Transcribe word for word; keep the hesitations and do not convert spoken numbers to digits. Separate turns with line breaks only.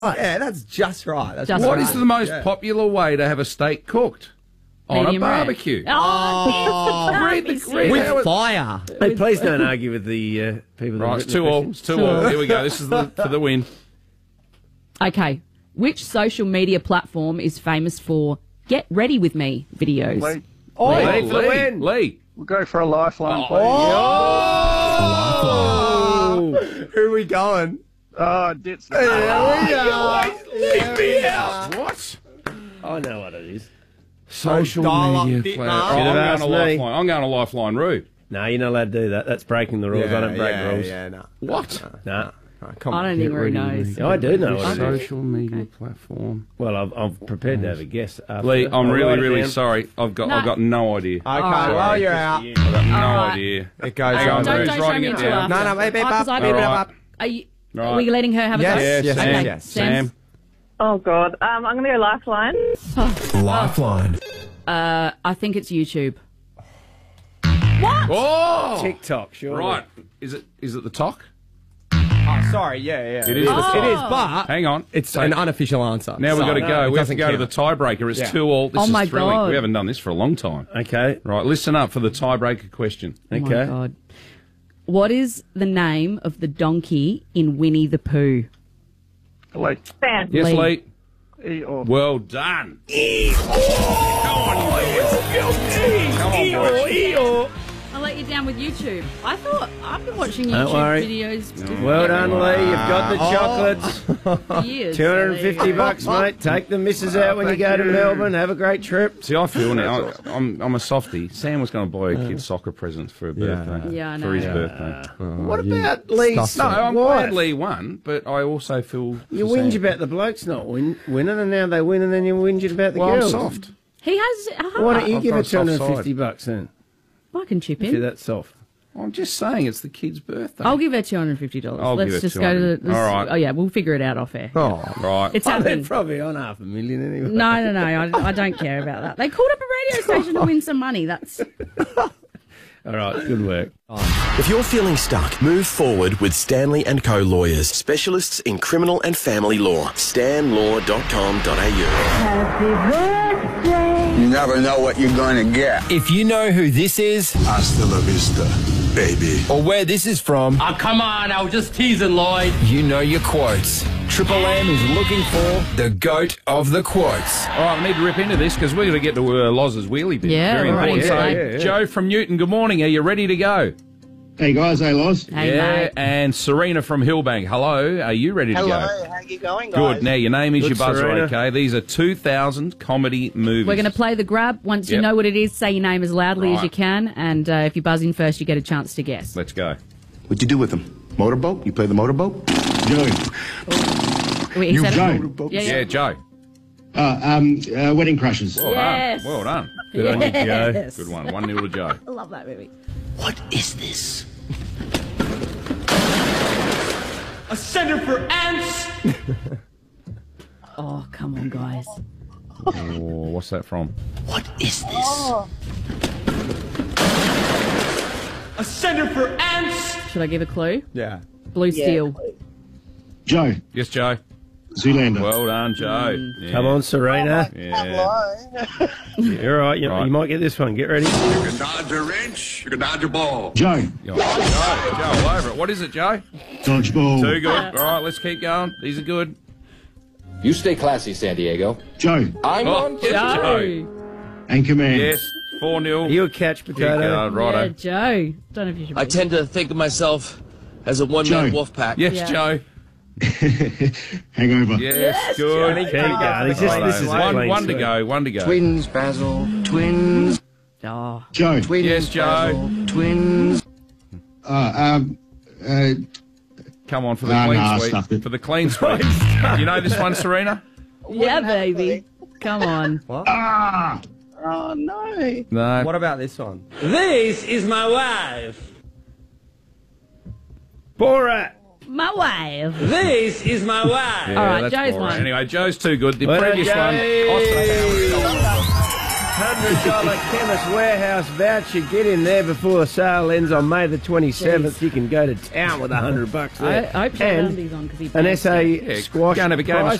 Yeah, that's just right. That's
Just
right.
What is the most yeah. popular way to have a steak cooked? On
Medium
a
rare.
barbecue.
Oh,
read the, read
With
it.
fire.
Hey, please don't argue with the uh, people that
Right,
have
it's
written
two
the
all.
question.
It's two all. Here we go. This is the, for the win.
Okay. Which social media platform is famous for "Get Ready with Me" videos?
Lee,
Oh,
Lee,
Lee for the
Lee,
win.
Lee.
we'll go for a lifeline, please.
Oh! Who are we going?
Oh, ditch the
Leave me out. What?
I know what it is.
Social
dial-up
media
bit,
platform.
Mark.
Oh,
Should have
I'm
asked
going to
me.
lifeline. I'm going to lifeline route.
No, you're not allowed to do that. That's breaking the rules. I don't break
yeah,
rules.
Yeah, no.
What?
No.
Right, come
I
on.
don't think Roo knows.
I do know what it is.
Social media platform.
Well, I've, I'm prepared to have a guess. After
Lee,
that.
I'm
I'll
really,
write it
really
down.
sorry. I've got,
No.
I've got no idea.
Okay,
right.
well, you're out.
I've got no
right.
idea.
It goes
Hang on,
on.
Don't,
Who's
don't show
writing
me
it
until
down?
after.
No, no, beep, beep,
Oh, 'cause
up,
I
beep,
don't-
beep,
All
up.
Are, you,
Right.
are we letting her have a
Yes,
go?
Yes,
yes,
Sam.
yes, yes.
Sam?
Sam.
Oh, God. Um, I'm going to go lifeline.
Lifeline.
Uh, I think it's YouTube.
Oh!
TikTok, sure.
Right. Is it is it the talk?
Oh, sorry, yeah, yeah.
It is the
Oh.
talk.
It is, but
Hang on.
it's an unofficial answer.
Now we've
So,
got to
no,
go.
it
We have to
doesn't
go to the
count.
tiebreaker. It's
Yeah.
two all. This
Oh,
is
my
thrilling.
God.
We haven't done this for a long time.
Okay.
Right, listen up for the tiebreaker question.
Oh my
Okay.
God. What is the name of the donkey in Winnie the Pooh?
Lee.
Sam.
Yes,
Lee.
Lee.
E or
Well done. Come on, boys.
I'll let you down with YouTube. I thought I've been watching
Don't
YouTube
worry.
videos
Well done, Lee. You've got the
Oh.
chocolates.
for years.
two hundred fifty
So there you go.
bucks, mate. Take the missus out when you go to Melbourne. Have a great trip.
See, I feel now. I- I'm, I'm a softie. Sam was going to buy a kid soccer presents for a birthday.
Yeah, I
For
know.
his
Yeah.
birthday.
What about Lee's
No, I'm
wife?
glad Lee won, but I also feel.
You
for
whinge
Sam.
about the blokes not win- winning, and now they win, and then you whinge about the
Well, I'm
girls.
soft.
He has a heart.
Why don't you
I've
give
got
her
a
two
soft
hundred
side.
fifty bucks then?
I can chip
If you're
in.
that soft.
I'm just saying it's the kid's birthday.
I'll give her two hundred fifty dollars.
I'll
Let's
give her
just go to the.
two hundred. All right.
Oh yeah, we'll figure it out off air.
Oh,
Right.
It's
Oh, they're
happening.
probably on half a million anyway.
No, no, no. I, I don't care about that. They called up a radio station to win some money. That's
All right, good work.
If you're feeling stuck, move forward with Stanley and Co Lawyers, specialists in criminal and family law. stan law dot com dot a u.
You never know what you're going to get.
If you know who this is,
Hasta la vista, baby.
or where this is from,
Oh, come on, I was just teasing, Lloyd.
you know your quotes. Triple M is looking for the GOAT of the quotes.
All right, we need to rip into this because we're going to get to uh, Loz's wheelie bit.
Yeah,
Very
all right,
important.
yeah,
so,
yeah, yeah.
Joe from Newton, good morning. Are you ready to go?
Hey guys, hey Loz.
hey
yeah,
mate.
and Serena from Hillbank. Hello, are you ready to go?
how you going, guys?
Good. Now, your name is
Good,
your buzzer,
Serena.
okay? These are two thousand comedy movies.
We're going to play the grab. Once you
Yep.
know what it is, say your name as loudly as
Right.
you can, and uh, if you buzz in first, you get a chance to guess.
Let's go.
What'd you do with them? Motorboat? You play the motorboat?
Joe.
Wait, he
You
said it?
Joe.
Yeah,
Yeah,
yeah.
Joe.
Uh, um, uh, Wedding Crashers.
Well
Yes.
done. Well done.
Good on you, Joe.
Yes.
Good one. One nil to Joe.
I love that movie.
What is this?
A center for ants.
Oh, come on, guys.
Oh, what's that from?
What is this?
A center for ants.
Should I give a clue?
yeah.
Blue Steel.
Joe.
Yes, Joe.
Zoolander.
Well done, Joe. Yeah.
Come on, Serena.
Yeah.
You're all right. You,
Right.
you might get this one. Get ready.
You can dodge a wrench, you can dodge a ball.
Joe.
Joe, Joe, Joe, all over it. What is it, Joe?
Dodgeball.
Too good. All right, let's keep going. These are good.
You stay classy, San Diego.
Joe.
I'm
Oh,
on.
yes, Joe.
Joe.
Anchorman.
Yes, four nil.
Are you a catch
Keep
potato?
going, righto.
Yeah, Joe. Don't know if you should.
I
be.
tend to think of myself as a one-man
Joe.
wolf pack.
Yes,
Yeah.
Joe.
Hangover.
Yes, good.
Keep going. This is, this is a
one,
clean
one to
sweep.
go. One to go.
Twins, Basil. Twins.
Oh.
Joe.
Twins.
Yes, Joe.
Basil, twins.
Uh, um, uh,
Come on for the
Ah,
clean
nah,
sweep.
stuff it.
For the clean sweep. You know this one, Serena?
Yeah, baby. Come on.
ah!
Oh, no.
No.
What about this one?
This is my wife.
Borat.
My wife.
This is my wife.
Yeah,
All right,
that's
Joe's
boring.
one.
Anyway, Joe's too good. The
Well done,
previous one.
Joe.
Oscar.
one hundred dollars Chemist Warehouse voucher. Get in there before the sale ends on May the twenty-seventh.
Jeez.
You can go to town with one hundred bucks there.
I, I hope Sean
and
Lundy's on because he
an S A
Yeah,
squash
go and have a game of
prize